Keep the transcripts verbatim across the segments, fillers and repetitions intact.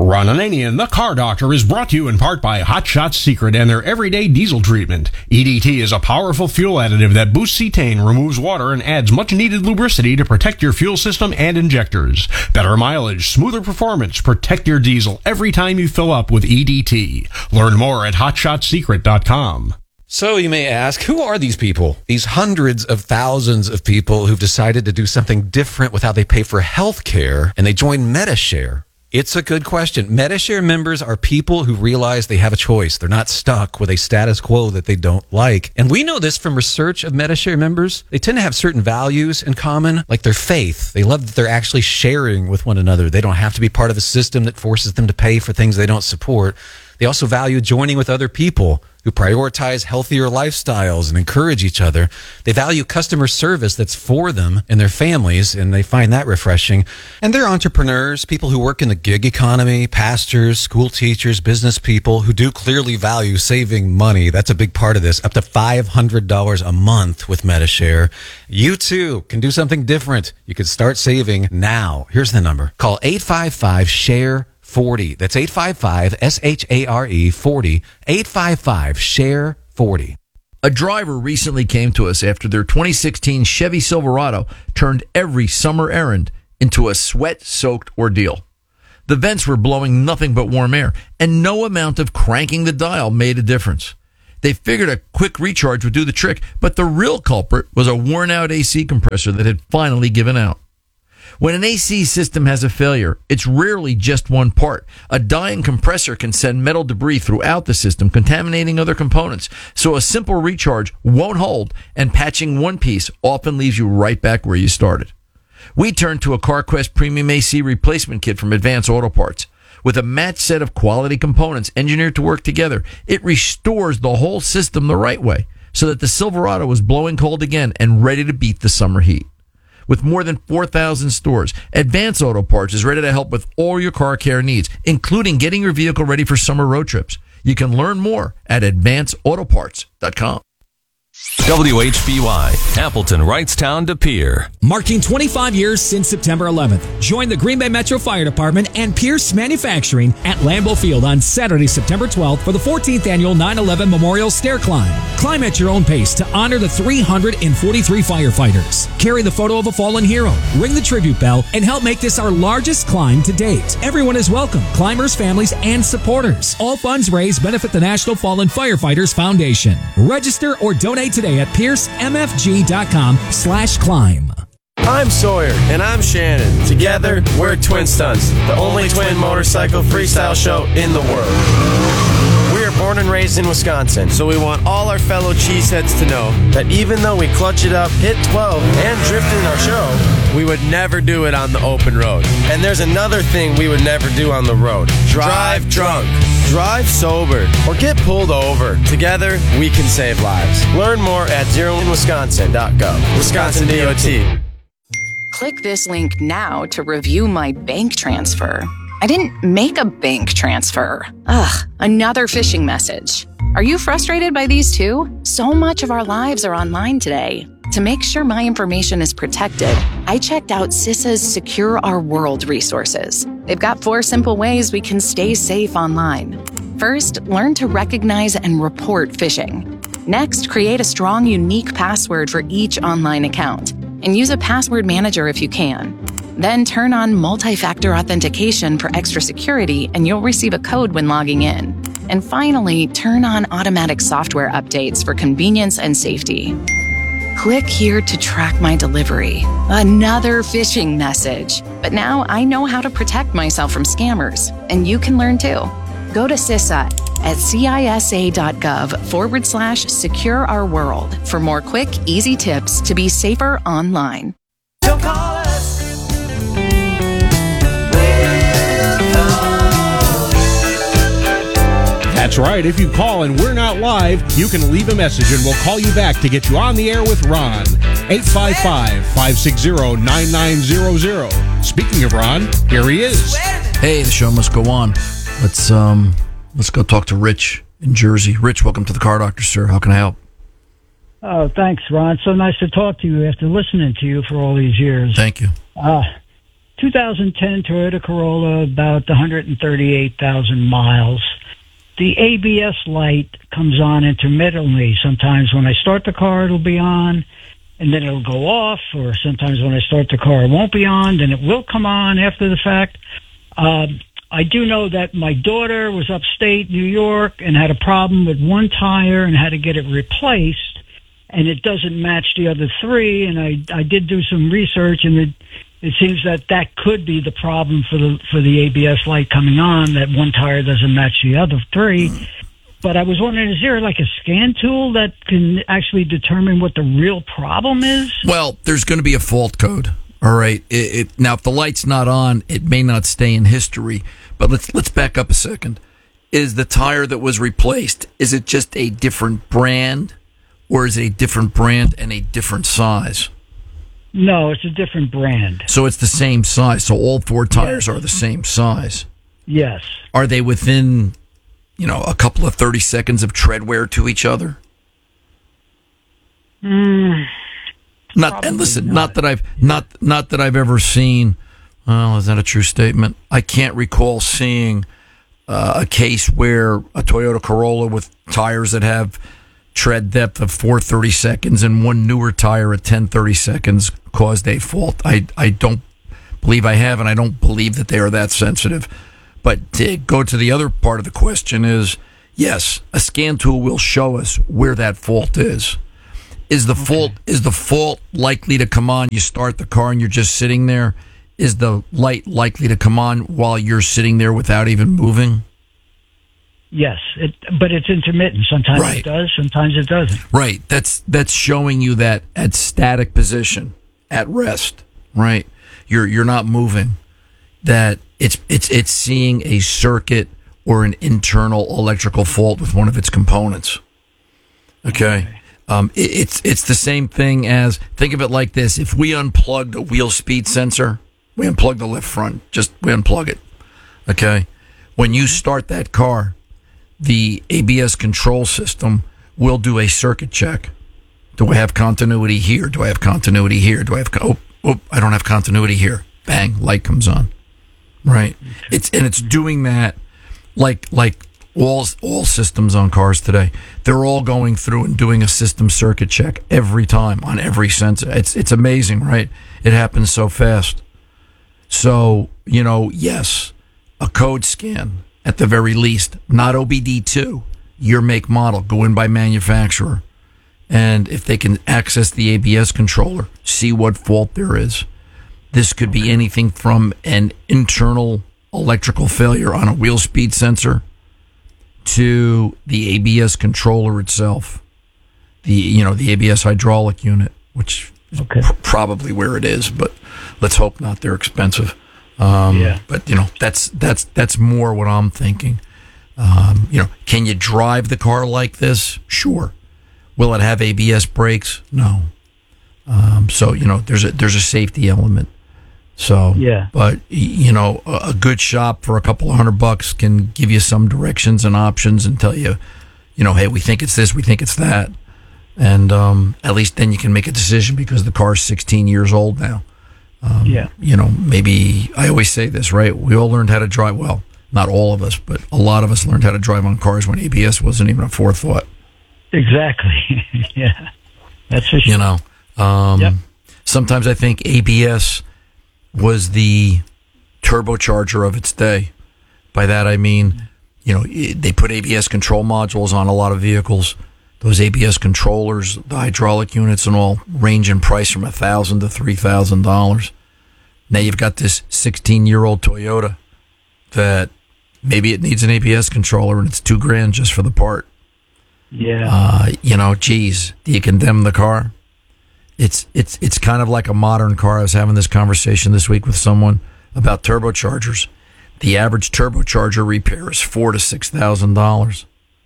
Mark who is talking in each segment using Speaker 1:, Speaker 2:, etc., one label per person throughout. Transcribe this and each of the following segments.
Speaker 1: Ron Ananian, the Car Doctor, is brought to you in part by Hot Shots Secret and their everyday diesel treatment. E D T is a powerful fuel additive that boosts cetane, removes water, and adds much-needed lubricity to protect your fuel system and injectors. Better mileage, smoother performance, protect your diesel every time you fill up with E D T. Learn more at hot shots secret dot com.
Speaker 2: So you may ask, who are these people? These hundreds of thousands of people who've decided to do something different with how they pay for health care, and they join Medi-Share. It's a good question. Medi-Share members are people who realize they have a choice. They're not stuck with a status quo that they don't like. And we know this from research of Medi-Share members. They tend to have certain values in common, like their faith. They love that they're actually sharing with one another. They don't have to be part of a system that forces them to pay for things they don't support. They also value joining with other people who prioritize healthier lifestyles and encourage each other. They value customer service that's for them and their families, and they find that refreshing. And they're entrepreneurs, people who work in the gig economy, pastors, school teachers, business people who do clearly value saving money. That's a big part of this, up to five hundred dollars a month with Medi-Share. You too can do something different. You can start saving now. Here's the number. Call eight five five, S H A R E forty. That's eight five five, S H A R E forty. eight five five, S H A R E forty.
Speaker 3: A driver recently came to us after their twenty sixteen Chevy Silverado turned every summer errand into a sweat-soaked ordeal. The vents were blowing nothing but warm air, and no amount of cranking the dial made a difference. They figured a quick recharge would do the trick, but the real culprit was a worn-out A C compressor that had finally given out. When an A C system has a failure, it's rarely just one part. A dying compressor can send metal debris throughout the system, contaminating other components. So a simple recharge won't hold, and patching one piece often leaves you right back where you started. We turned to a CarQuest Premium A C replacement kit from Advance Auto Parts. With a matched set of quality components engineered to work together, it restores the whole system the right way, so that the Silverado was blowing cold again and ready to beat the summer heat. With more than four thousand stores, Advance Auto Parts is ready to help with all your car care needs, including getting your vehicle ready for summer road trips. You can learn more at advance auto parts dot com.
Speaker 4: W H B Y, Appleton, Wrightstown to Pier.
Speaker 5: Marking twenty-five years since September eleventh. Join the Green Bay Metro Fire Department and Pierce Manufacturing at Lambeau Field on Saturday, September twelfth for the fourteenth Annual nine eleven Memorial Stair Climb. Climb at your own pace to honor the three hundred forty-three firefighters. Carry the photo of a fallen hero, ring the tribute bell, and help make this our largest climb to date. Everyone is welcome, climbers, families, and supporters. All funds raised benefit the National Fallen Firefighters Foundation. Register or donate today at pierce m f g dot com slash climb.
Speaker 6: I'm Sawyer, and I'm Shannon. Together, we're Twin Stunts, the only twin motorcycle freestyle show in the world. We are born and raised in Wisconsin, so we want all our fellow cheeseheads to know that even though we clutch it up, hit twelve, and drift in our show, we would never do it on the open road. And there's another thing we would never do on the road. Drive drunk. Drive sober, or get pulled over. Together, we can save lives. Learn more at zero in wisconsin dot gov. Wisconsin D O T.
Speaker 7: Click this link now to review my bank transfer. I didn't make a bank transfer. Ugh, another phishing message. Are you frustrated by these too? So much of our lives are online today. To make sure my information is protected, I checked out CISA's Secure Our World resources. They've got four simple ways we can stay safe online. First, learn to recognize and report phishing. Next, create a strong, unique password for each online account, and use a password manager if you can. Then turn on multi-factor authentication for extra security, and you'll receive a code when logging in. And finally, turn on automatic software updates for convenience and safety. Click here to track my delivery. Another phishing message. But now I know how to protect myself from scammers, and you can learn too. Go to CISA at cisa.gov forward slash secure our world for more quick, easy tips to be safer online.
Speaker 6: Don't call us.
Speaker 1: That's right. If you call and we're not live, you can leave a message and we'll call you back to get you on the air with Ron. eight five five, five six zero, nine nine zero zero. Speaking of Ron, here he is.
Speaker 3: Hey, the show must go on. Let's um, let's go talk to Rich in Jersey. Rich, welcome to the Car Doctor, sir. How can I help?
Speaker 8: Oh, thanks, Ron. So nice to talk to you after listening to you for all these years.
Speaker 3: Thank you.
Speaker 8: Uh, two thousand ten Toyota Corolla, about one hundred thirty-eight thousand miles. The A B S light comes on intermittently. Sometimes when I start the car, it'll be on, and then it'll go off, or sometimes when I start the car, it won't be on, then it will come on after the fact. Um, I do know that my daughter was upstate New York and had a problem with one tire and had to get it replaced, and it doesn't match the other three, and I, I did do some research, and it, it seems that that could be the problem for the for the A B S light coming on, that one tire doesn't match the other three. But I was wondering, is there like a scan tool that can actually determine what the real problem is?
Speaker 3: Well, there's going to be a fault code. All right. It, it, now, if the light's not on, it may not stay in history. But let's let's back up a second. Is the tire that was replaced, is it just a different brand, or is it a different brand and a different size?
Speaker 8: No, it's a different brand.
Speaker 3: So it's the same size. So all four tires yes. are the same size.
Speaker 8: Yes.
Speaker 3: Are they within, you know, a couple of thirty seconds of tread wear to each other?
Speaker 8: Mm,
Speaker 3: not and listen,
Speaker 8: not.
Speaker 3: not that I've not not that I've ever seen. Well, is that a true statement? I can't recall seeing uh, a case where a Toyota Corolla with tires that have tread depth of four thirty seconds and one newer tire at ten thirty seconds caused a fault. I I don't believe I have, and I don't believe that they are that sensitive. But to go to the other part of the question is, yes, a scan tool will show us where that fault is. Is the okay. fault is the fault likely to come on? You start the car and you're just sitting there. Is the light likely to come on while you're sitting there without even moving?
Speaker 8: Yes, it, but it's intermittent. Sometimes right. it does, sometimes it doesn't.
Speaker 3: Right. That's that's showing you that at static position, at rest. Right. You're you're not moving. That it's it's it's seeing a circuit or an internal electrical fault with one of its components. Okay. okay. Um, it, it's it's the same thing as, think of it like this: if we unplugged a wheel speed sensor, we unplug the left front, just we unplug it. Okay. When you start that car, the A B S control system will do a circuit check. Do I have continuity here? Do I have continuity here? Do I have, oh, oh, I don't have continuity here. Bang, light comes on. Right. It's, and it's doing that like, like all, all systems on cars today. They're all going through and doing a system circuit check every time on every sensor. It's, it's amazing, right? It happens so fast. So, you know, yes, a code scan at the very least, not O B D two, your make model, go in by manufacturer. And if they can access the A B S controller, see what fault there is. This could be anything from an internal electrical failure on a wheel speed sensor to the A B S controller itself. The, you know, the A B S hydraulic unit, which okay. is pr- probably where it is, but let's hope not. They're expensive. Um, yeah. But, you know, that's that's that's more what I'm thinking. Um, you know, can you drive the car like this? Sure. Will it have A B S brakes? No. Um, so, you know, there's a there's a safety element. So,
Speaker 8: yeah.
Speaker 3: But, you know, a, a good shop for a couple of hundred bucks can give you some directions and options and tell you, you know, hey, we think it's this, we think it's that. And um, at least then you can make a decision because the car's sixteen years old now. Um, yeah. You know, maybe I always say this, right? We all learned how to drive. Well, not all of us, but a lot of us learned how to drive on cars when A B S wasn't even a forethought.
Speaker 8: Exactly. Yeah. That's for sure.
Speaker 3: You know, um,
Speaker 8: yep.
Speaker 3: Sometimes I think A B S was the turbocharger of its day. By that I mean, you know, they put A B S control modules on a lot of vehicles. Those A B S controllers, the hydraulic units and all, range in price from one thousand dollars to three thousand dollars. Now you've got this sixteen-year-old Toyota that maybe it needs an A B S controller and it's two grand just for the part.
Speaker 8: Yeah.
Speaker 3: Uh, you know, geez, do you condemn the car? It's it's it's kind of like a modern car. I was having this conversation this week with someone about turbochargers. The average turbocharger repair is four to six thousand dollars.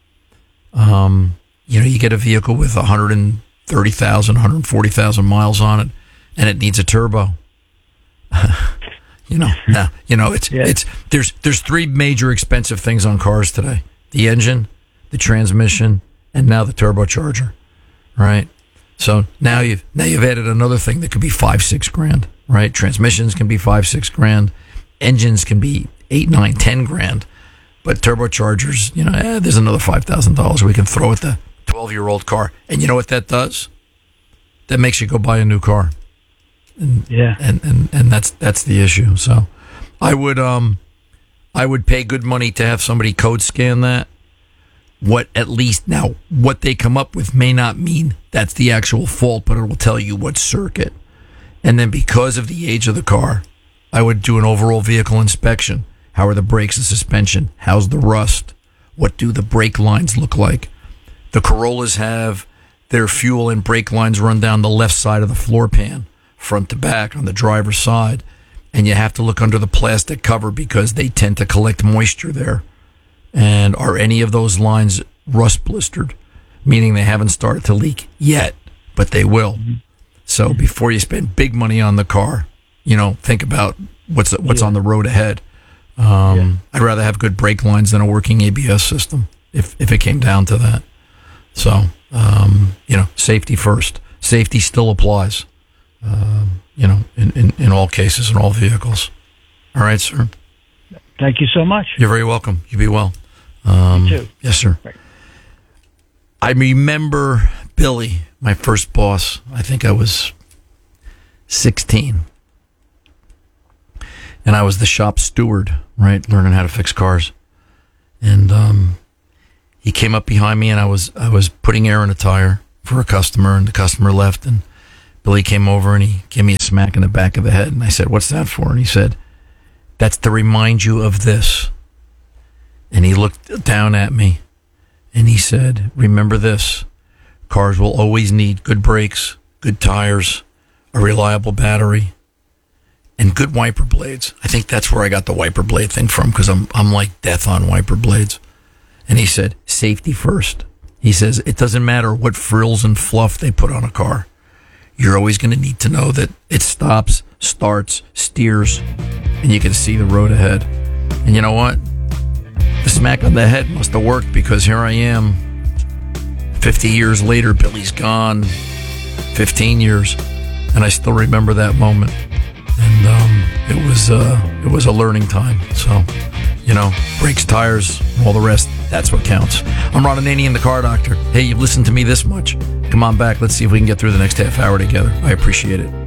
Speaker 3: Um. You know, you get a vehicle with one hundred thirty thousand, one hundred forty thousand miles on it, and it needs a turbo. you know, nah, you know, it's yeah. it's there's there's three major expensive things on cars today: the engine, the transmission, and now the turbocharger. Right. So now you've now you've added another thing that could be five, six grand. right? Transmissions can be five, six grand. Engines can be eight, nine, ten grand. But turbochargers, you know, eh, there's another five thousand dollars we can throw at the twelve-year-old car. And you know what that does? That makes you go buy a new car. And,
Speaker 8: Yeah.
Speaker 3: And, and, and that's that's the issue. So I would um I would pay good money to have somebody code scan that. What at least now what they come up with may not mean that's the actual fault, but it will tell you what circuit. And then because of the age of the car, I would do an overall vehicle inspection. How are the brakes and suspension? How's the rust? What do the brake lines look like? The Corollas have their fuel and brake lines run down the left side of the floor pan, front to back on the driver's side. And you have to look under the plastic cover because they tend to collect moisture there. And are any of those lines rust blistered? Meaning they haven't started to leak yet, but they will. So before you spend big money on the car, you know, think about what's what's
Speaker 8: Yeah.
Speaker 3: on the road ahead. Um,
Speaker 8: Yeah.
Speaker 3: I'd rather have good brake lines than a working A B S system, if if it came down to that. So, um, you know, safety first. Safety still applies, um, you know, in, in, in all cases, in all vehicles. All right, sir.
Speaker 8: Thank you so much.
Speaker 3: You're very welcome. You be well. Um,
Speaker 8: You too.
Speaker 3: Yes, sir.
Speaker 8: Right.
Speaker 3: I remember Billy, my first boss. I think I was sixteen. And I was the shop steward, right, learning how to fix cars. And um, he came up behind me, and I was I was putting air in a tire for a customer, and the customer left. And Billy came over, and he gave me a smack in the back of the head. And I said, "What's that for?" And he said, "That's to remind you of this." And he looked down at me, and he said, "Remember this. Cars will always need good brakes, good tires, a reliable battery, and good wiper blades." I think that's where I got the wiper blade thing from, because I'm I'm like death on wiper blades. And he said, "Safety first." He says, "It doesn't matter what frills and fluff they put on a car. You're always going to need to know that it stops, starts, steers, and you can see the road ahead." And you know what? The smack on the head must have worked, because here I am, fifty years later. Billy's gone, fifteen years, and I still remember that moment. And um, it was uh, it was a learning time. So, you know, brakes, tires, all the rest, that's what counts. I'm Ron Ananian, the Car Doctor. Hey, you've listened to me this much. Come on back. Let's see if we can get through the next half hour together. I appreciate it.